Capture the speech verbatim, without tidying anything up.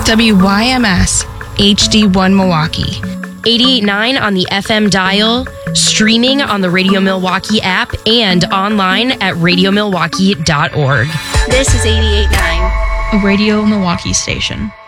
W Y M S H D one Milwaukee. eighty-eight point nine on the F M dial, streaming on the Radio Milwaukee app, and online at radio milwaukee dot org. This is eighty-eight point nine. A Radio Milwaukee station.